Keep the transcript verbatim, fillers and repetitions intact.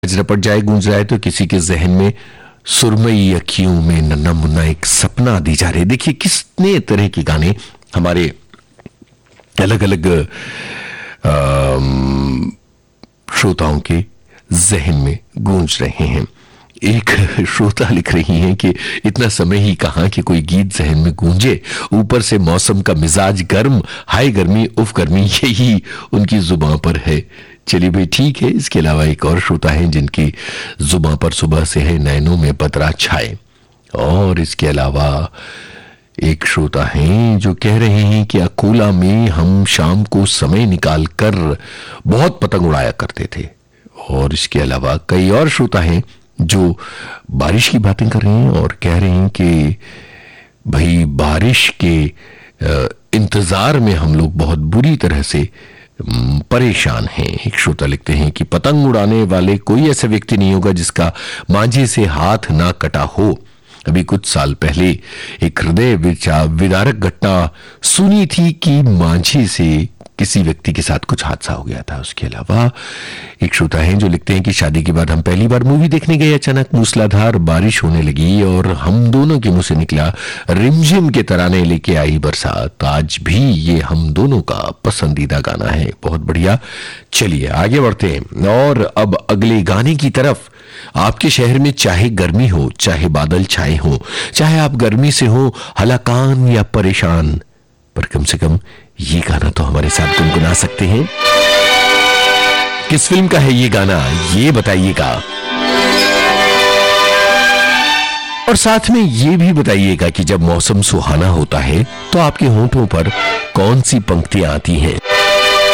रपट जाए गूंज जाए तो किसी के जहन में सुरमई अखियों में नन्ना मुन्ना एक सपना दी जा रही। देखिए कितने तरह के गाने हमारे अलग अलग श्रोताओं के जहन में गूंज रहे हैं। एक श्रोता लिख रही हैं कि इतना समय ही कहां कि कोई गीत जहन में गूंजे, ऊपर से मौसम का मिजाज गर्म, हाय गर्मी उफ गर्मी, यही उनकी जुबान पर है। चलिए भाई ठीक है। इसके अलावा एक और श्रोता है जिनकी जुबान पर सुबह से है नैनों में बदरा छाए। और इसके अलावा एक श्रोता हैं जो कह रहे हैं कि अकोला में हम शाम को समय निकाल कर बहुत पतंग उड़ाया करते थे। और इसके अलावा कई और श्रोता हैं जो बारिश की बातें कर रहे हैं और कह रहे हैं कि भाई बारिश के इंतजार में हम लोग बहुत बुरी तरह से परेशान हैं। एक श्रोता लिखते हैं कि पतंग उड़ाने वाले कोई ऐसा व्यक्ति नहीं होगा जिसका मांझे से हाथ ना कटा हो। अभी कुछ साल पहले एक हृदय विदारक घटना सुनी थी कि मांझे से किसी व्यक्ति के साथ कुछ हादसा हो गया था। उसके अलावा एक श्रोता हैं जो लिखते हैं कि शादी के बाद हम पहली बार मूवी देखने गए, अचानक मूसलाधार बारिश होने लगी और हम दोनों के मुंह से निकला रिमझिम के तराने लेके आई बरसात। आज भी ये हम दोनों का पसंदीदा गाना है। बहुत बढ़िया। चलिए आगे बढ़ते हैं और अब अगले गाने की तरफ। आपके शहर में चाहे गर्मी हो, चाहे बादल छाए हो, चाहे आप गर्मी से हो हलाकान या परेशान, पर कम से कम ये गाना तो हमारे साथ गुनगुना सकते हैं। किस फिल्म का है ये गाना, ये बताइएगा। और साथ में ये भी बताइएगा कि जब मौसम सुहाना होता है तो आपके होंठों पर कौन सी पंक्तियां आती हैं।